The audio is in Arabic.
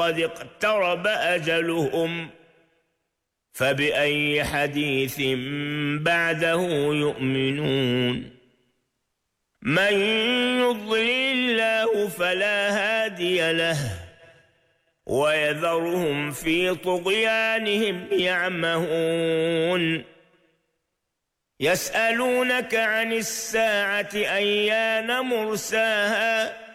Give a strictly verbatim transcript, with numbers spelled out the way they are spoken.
قد اقترب أجلهم فبأي حديث بعده يؤمنون من يضلل الله فلا هادي له ويذرهم في طغيانهم يعمهون يسألونك عن الساعة أيان مرساها